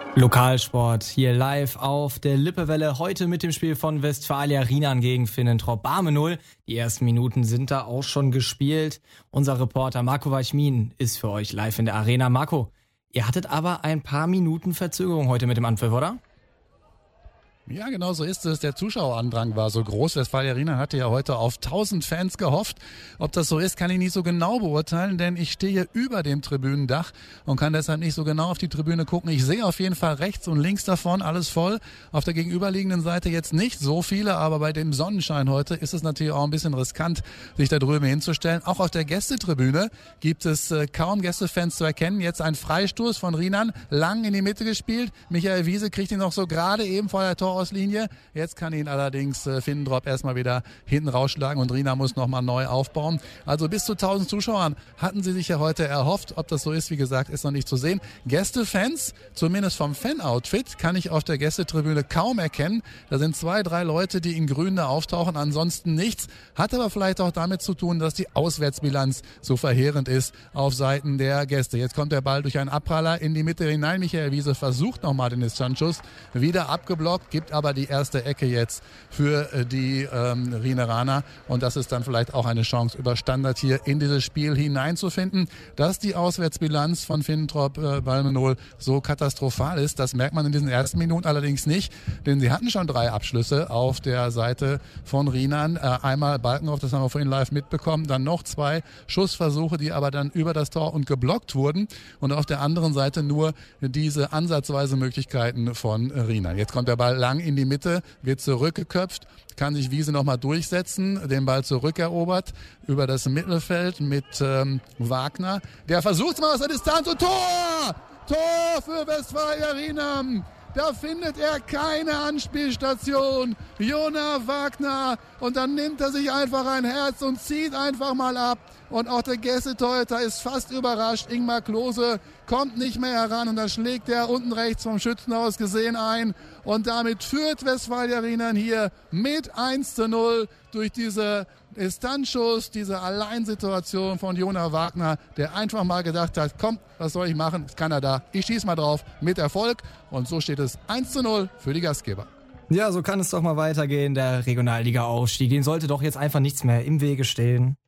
Lokalsport hier live auf der Lippewelle. Heute mit dem Spiel von Westfalia Rienan gegen Finnentrop Barme 0. Die ersten Minuten sind da auch schon gespielt. Unser Reporter Marco Weichmin ist für euch live in der Arena. Marco, ihr hattet aber ein paar Minuten Verzögerung heute mit dem Anpfiff, oder? Ja, genau so ist es. Der Zuschauerandrang war so groß. Westfalia Rienan hatte ja heute auf 1000 Fans gehofft. Ob das so ist, kann ich nicht so genau beurteilen, denn ich stehe über dem Tribünendach und kann deshalb nicht so genau auf die Tribüne gucken. Ich sehe auf jeden Fall rechts und links davon alles voll. Auf der gegenüberliegenden Seite jetzt nicht so viele, aber bei dem Sonnenschein heute ist es natürlich auch ein bisschen riskant, sich da drüben hinzustellen. Auch auf der Gästetribüne gibt es kaum Gästefans zu erkennen. Jetzt ein Freistoß von Rienan, lang in die Mitte gespielt. Michael Wiese kriegt ihn noch so gerade eben vor der Torauslinie. Jetzt kann ihn allerdings Finnentrop erstmal wieder hinten rausschlagen und Rienan muss nochmal neu aufbauen. Also bis zu 1000 Zuschauern hatten sie sich ja heute erhofft. Ob das so ist, wie gesagt, ist noch nicht zu sehen. Gästefans, zumindest vom Fan-Outfit, kann ich auf der Gästetribüne kaum erkennen. Da sind 2, 3 Leute, die in Grün da auftauchen, ansonsten nichts. Hat aber vielleicht auch damit zu tun, dass die Auswärtsbilanz so verheerend ist auf Seiten der Gäste. Jetzt kommt der Ball durch einen Abpraller in die Mitte hinein. Michael Wiese versucht nochmal den Distanzschuss, wieder abgeblockt, gibt aber die erste Ecke jetzt für die Rieneraner und das ist dann vielleicht auch eine Chance, über Standard hier in dieses Spiel hineinzufinden. Dass die Auswärtsbilanz von Finnentrop Barme 0 so katastrophal ist, das merkt man in diesen ersten Minuten allerdings nicht, denn sie hatten schon 3 Abschlüsse auf der Seite von Rienan. Einmal Balkenhoff, das haben wir vorhin live mitbekommen, dann noch 2 Schussversuche, die aber dann über das Tor und geblockt wurden und auf der anderen Seite nur diese ansatzweise Möglichkeiten von Rienan. Jetzt kommt der Ball lang in die Mitte, wird zurückgeköpft, kann sich Wiese nochmal durchsetzen, den Ball zurückerobert über das Mittelfeld mit Wagner. Der versucht mal aus der Distanz und Tor! Tor für Westfalia Rienan! Da findet er keine Anspielstation. Jona Wagner. Und dann nimmt er sich einfach ein Herz und zieht einfach mal ab. Und auch der Gästetorhüter ist fast überrascht. Ingmar Klose kommt nicht mehr heran. Und da schlägt er unten rechts vom Schützenhaus gesehen ein. Und damit führt Westfalia Rienan hier mit 1:0 durch diese Distanzschuss, diese Alleinsituation von Jona Wagner, der einfach mal gedacht hat, komm, was soll ich machen? Ist keiner da. Ich schieß mal drauf mit Erfolg. Und so steht es 1:0 für die Gastgeber. Ja, so kann es doch mal weitergehen. Der Regionalliga-Aufstieg, den sollte doch jetzt einfach nichts mehr im Wege stehen.